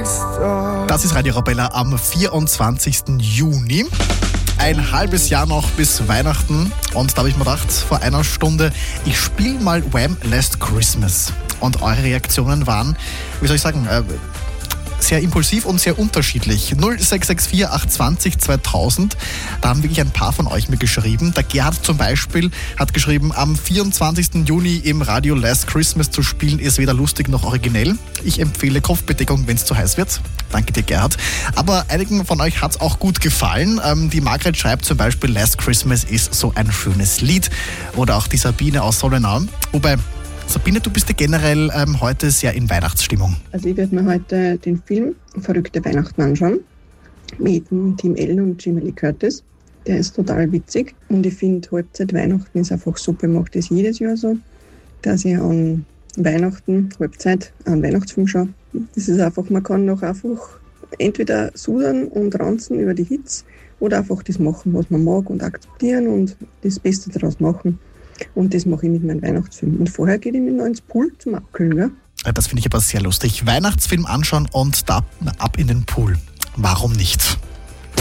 Das ist Radio Arabella am 24. Juni. Ein halbes Jahr noch bis Weihnachten und da habe ich mir gedacht, vor einer Stunde, ich spiele mal Wham! Last Christmas. Und eure Reaktionen waren, wie soll ich sagen, sehr impulsiv und sehr unterschiedlich. 0664 820 2000, da haben wirklich ein paar von euch mir geschrieben. Der Gerhard zum Beispiel hat geschrieben, am 24. Juni im Radio Last Christmas zu spielen ist weder lustig noch originell. Ich empfehle Kopfbedeckung, wenn es zu heiß wird. Danke dir, Gerhard. Aber einigen von euch hat es auch gut gefallen. Die Margret schreibt zum Beispiel, Last Christmas ist so ein schönes Lied. Oder auch die Sabine aus Sollenau. Wobei, Sabine, du bist ja generell heute sehr in Weihnachtsstimmung. Also ich werde mir heute den Film Verrückte Weihnachten anschauen mit dem Tim Allen und Jamie Lee Curtis. Der ist total witzig und ich finde, Halbzeit Weihnachten ist einfach super. Ich mache das jedes Jahr so, dass ich an Weihnachten, Halbzeit, einen Weihnachtsfilm schaue. Das ist einfach, man kann noch einfach entweder sudern und ranzen über die Hits oder einfach das machen, was man mag und akzeptieren und das Beste daraus machen. Und das mache ich mit meinem Weihnachtsfilm. Und vorher gehe ich mit noch ins Pool zum Abkühlen. Gell? Das finde ich aber sehr lustig. Weihnachtsfilm anschauen und da ab in den Pool. Warum nicht?